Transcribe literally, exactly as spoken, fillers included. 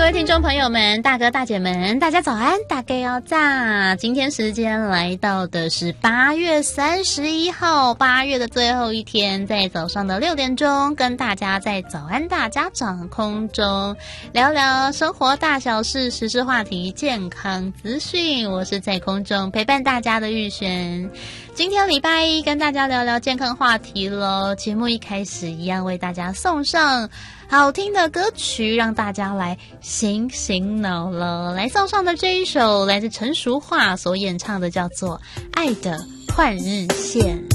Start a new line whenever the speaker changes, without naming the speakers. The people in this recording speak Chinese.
位听众朋友们，大哥大姐们，大家早安，大家要炸！今天时间来到的是八月三十一号，八月的最后一天，在早上的六点钟，跟大家在早安大家长空中聊聊生活大小事、时事话题、健康资讯。我是在空中陪伴大家的玉璇。今天礼拜一，跟大家聊聊健康话题咯。节目一开始一样为大家送上好听的歌曲，让大家来醒醒脑了。来送上的这一首来自陈淑桦所演唱的，叫做《爱的换日线》。